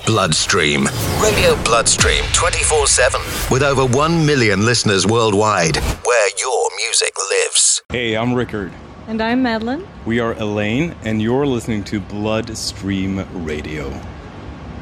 Bloodstream. Radio Bloodstream 24/7. With over 1 million listeners worldwide. Where your music lives. Hey, I'm Rickard. And I'm Madeline. We are Elaine, and you're listening to Bloodstream Radio.